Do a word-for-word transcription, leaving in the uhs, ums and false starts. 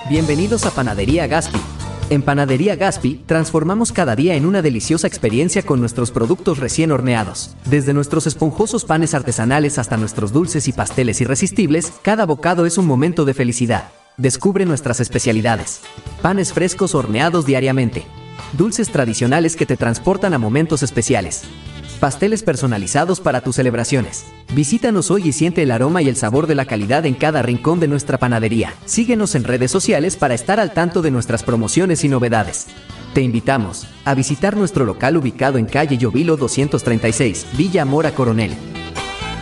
Bienvenidos a Panadería Gaspi. En Panadería Gaspi, transformamos cada día en una deliciosa experiencia con nuestros productos recién horneados. Desde nuestros esponjosos panes artesanales hasta nuestros dulces y pasteles irresistibles, cada bocado es un momento de felicidad. Descubre nuestras especialidades. Panes frescos horneados diariamente. Dulces tradicionales que te transportan a momentos especiales. Pasteles personalizados para tus celebraciones. Visítanos hoy y siente el aroma y el sabor de la calidad en cada rincón de nuestra panadería. Síguenos en redes sociales para estar al tanto de nuestras promociones y novedades. Te invitamos a visitar nuestro local ubicado en calle Llovilo doscientos treinta y seis, Villa Mora Coronel.